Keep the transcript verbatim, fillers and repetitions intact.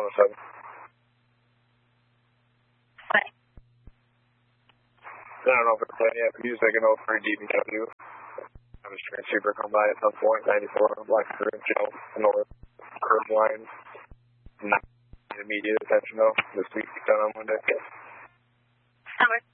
one oh seven. What? I don't know if it's playing yet, but he's taking over for D B W. I was transceiver come by at some point, ninety-four, Black Crew, Joe, North, curve line. Not immediate attention though, this week, done on Monday. Number